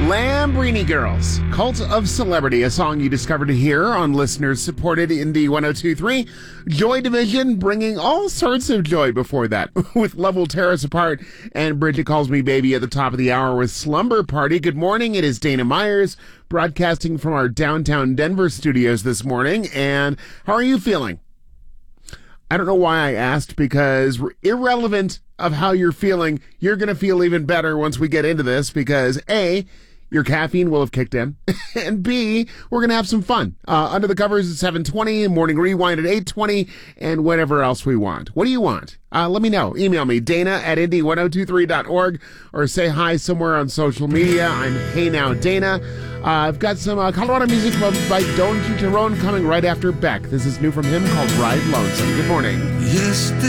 Lambrini Girls, Cult of Celebrity, a song you discovered here on listeners supported Indie 102.3. Joy Division bringing all sorts of joy before that with Love Will Tear Us Apart and Bridget Calls Me Baby at the top of the hour with Slumber Party. Good morning. It is Dana Myers broadcasting from our downtown Denver studios this morning. And how are you feeling? I don't know why I asked, because irrelevant of how you're feeling, you're going to feel even better once we get into this, because A, your caffeine will have kicked in, and B, we're going to have some fun. Under the Covers at 7:20, Morning Rewind at 8:20, and whatever else we want. What do you want? Let me know. Email me, dana@indie1023.org, or say hi somewhere on social media. I'm Hey Now Dana. I've got some Colorado music by Don Chicharron coming right after Beck. This is new from him called Ride Lonesome. Good morning. Yes.